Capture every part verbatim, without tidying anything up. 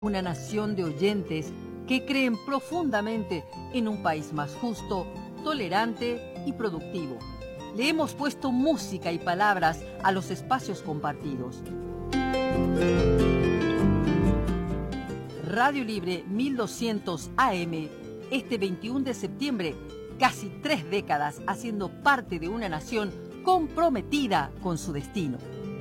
Una nación de oyentes que creen profundamente en un país más justo, tolerante y productivo. Le hemos puesto música y palabras a los espacios compartidos. Radio Libre mil doscientos A M, este veintiuno de septiembre, casi tres décadas haciendo parte de una nación comprometida con su destino.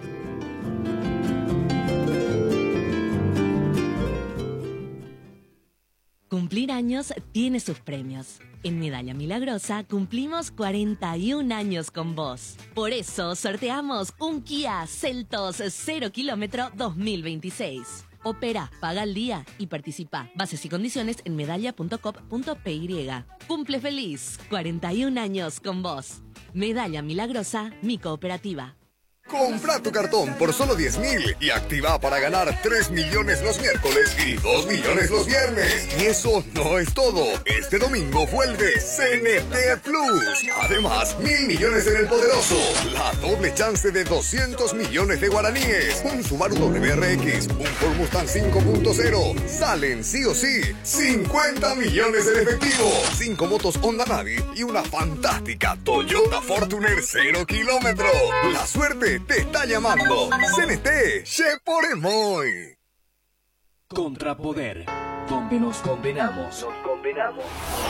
Cumplir años tiene sus premios. En Medalla Milagrosa cumplimos cuarenta y un años con vos. Por eso sorteamos un Kia Seltos cero kilómetro dos mil veintiséis. Opera, paga al día y participa. Bases y condiciones en medalla punto com punto p y. Cumple feliz, cuarenta y un años con vos. Medalla Milagrosa, mi cooperativa. Compra tu cartón por solo diez mil y activa para ganar tres millones los miércoles y dos millones los viernes. Y eso no es todo. Este domingo vuelve C N T Plus. Además, mil millones en el poderoso. La doble chance de doscientos millones de guaraníes. Un Subaru W R X, un Ford Mustang cinco punto cero. Salen sí o sí cincuenta millones en efectivo. cinco motos Honda Navi y una fantástica Toyota Fortuner cero kilómetros. La suerte te está llamando. C N T, che por emoy. Contrapoder, donde nos condenamos, nos condenamos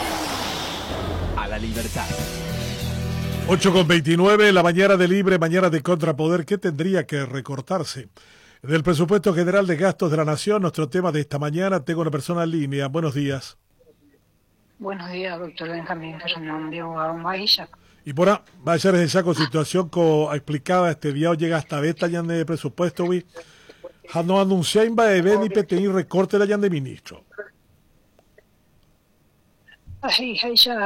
a la libertad. ocho con veintinueve, la mañana de Libre, mañana de Contrapoder. ¿Qué tendría que recortarse del presupuesto general de gastos de la Nación? Nuestro tema de esta mañana. Tengo una persona en línea. Buenos días. Buenos días, doctor Benjamín Fernández, abogado Maísa. Y por ahí, va a ser esa situación que explicaba este día, llega hasta esta ya de presupuesto, güey. No anuncian va a ver ni P T I recorte la de ministro. Ay, ay, ya,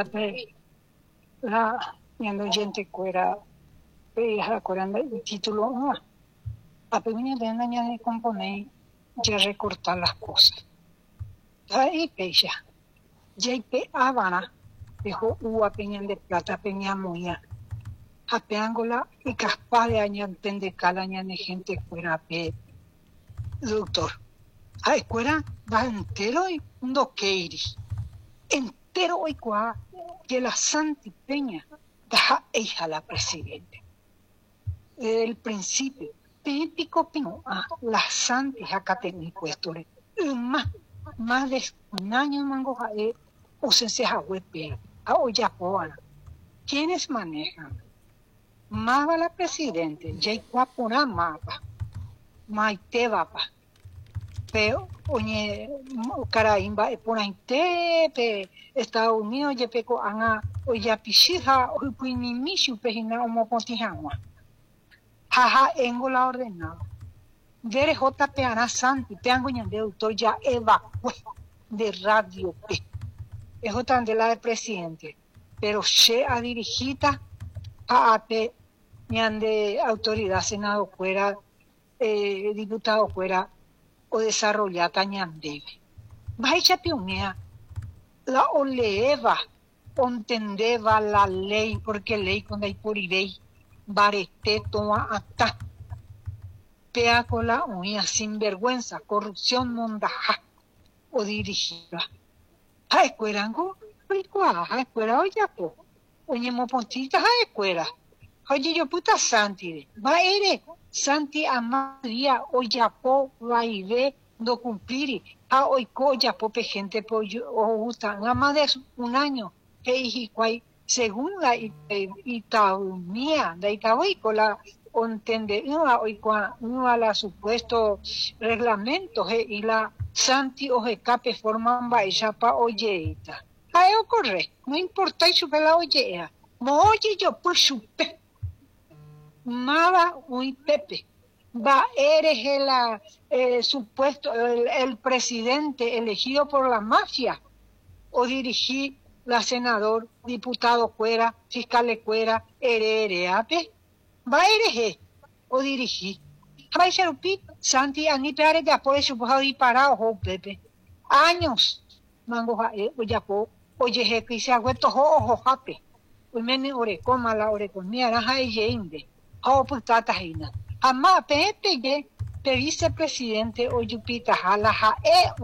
la, yendo gente cuera, ya cuerando el título, ah, a pequeña de año de componer, ya recortar las cosas. Ahí, ya, ya, ya, Habana. Dejó uva peña de plata, peña muya. A peángola y caspa de año de calaña de gente fuera pe. Doctor, a escuela va entero y un doqueiri. Entero hoy cua que la Santi Peña deja hija la presidente. Desde el principio, pico pino a la Santi acá tenía puesto. Más, más de un año mango jae o se se jawe pe. A Oyapoana, ¿quiénes manejan? Mava la presidente, Yaikuapura Mava, Maitevapa, pero oye, Caraimba, Ponainte, Estados Unidos, Yepeco, Ana, Oyapichija, Oipinimishu, Pejina, Omopontijama. Jaja, Engola ordenado. Dere J. Peana Santi, Peangoñan de doctor ya evacué de Radio P. Es otra de la del presidente, pero se ha dirigido a A P, de autoridad, senado fuera, eh, diputado fuera, o desarrollada ñandebe. Vaya pionea, la oleva, entendeva la ley, porque ley cuando hay por ley, barete toma hasta, pea con la uña, sinvergüenza, corrupción, mondaja, o dirigida. A escuela, a escuela, oye, po, oye, mopontita, a escuela, oye, yo puta Santi, va ere, Santi amaría, oye, po, va y ve, no cumplir, a hoy coya, pope gente, po, o gusta, nada más de un año, que hijicuay, según la itaumía, de itaúí, con la, entende, hoy no a la supuesto reglamento, y la Santi o escape forman baixo pa oyeita. Ahí ocurre, no importa y supe la oyea. No oye yo pues supe. Nada muy pepe. Va, eres el eh, supuesto, el, el presidente elegido por la mafia. O dirigí la senador, diputado fuera, fiscal fuera, erereape. Va, eres o dirigí. Vai ser o pi, Santi, a ni peare de apoio suportado y parado, o Pepe. Años, mango, oye, po, oye, que se agüeto, ojo, jape. O mene ore, coma la ore con mi araja y jende. O pues tata hina. Ama, Pepe, ye, pe vicepresidente oyupita halaha e